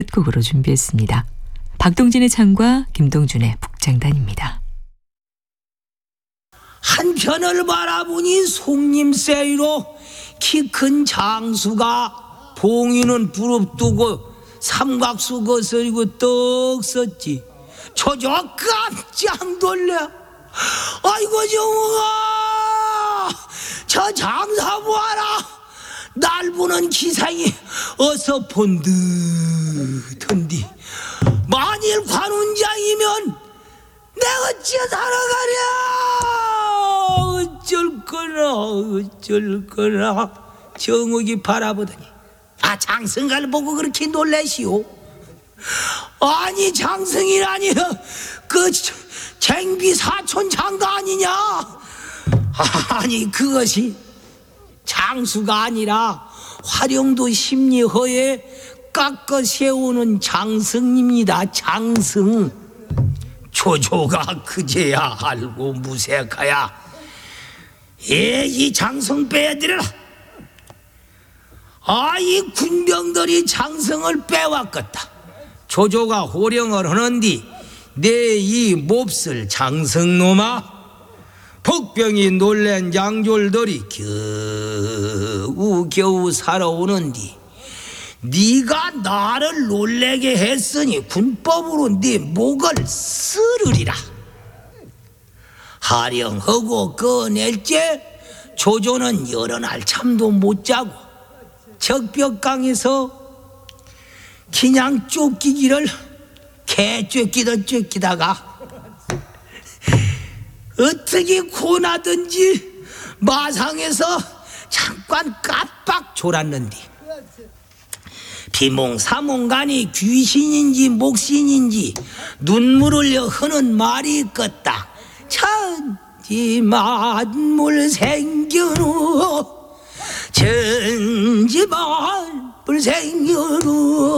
곡으로 준비했습니다. 박동진의 창과 김동준의 북장단입니다. 한편을 바라보니 송림새로 키 큰 장수가 봉이는 부릅뜨고 삼각수 거스리고 떡 섰지. 저저 깜짝 놀래. 아이고 정우가 저 장사 보아라. 날 보는 기상이 어서 본듯한디 만일 관운장이면 내가 어찌 살아가랴. 어쩔 거나 정욱이 바라보더니 장승가를 보고 그렇게 놀라시오. 아니 장승이라니 그 쟁비 사촌 장가 아니냐. 아니 그것이 장수가 아니라 화령도 심리허에 깎아 세우는 장승입니다. 장승. 조조가 그제야 알고 무색하야. 이 장승 빼드려라. 이 군병들이 장승을 빼왔겠다. 조조가 호령을 하는디 내 이 몹쓸 장승놈아, 복병이 놀란 양졸들이 겨우 살아오는디 네가 나를 놀래게 했으니 군법으로 네 목을 쓰르리라. 하령하고 꺼낼째 조조는 여러 날 잠도 못 자고 적벽강에서 그냥 쫓기기를 개 쫓기다가 어떻게 고나든지 마상에서 잠깐 깜빡 졸았는디 비몽사몽간이 귀신인지 목신인지 눈물을 흘려 흐는 말이 있겠다. 천지만물 생겨루 천지만물 생겨루